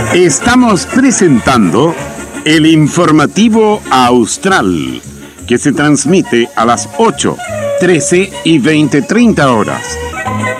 Estamos presentando el informativo Austral, que se transmite a las 8, 13 y 20:30 horas.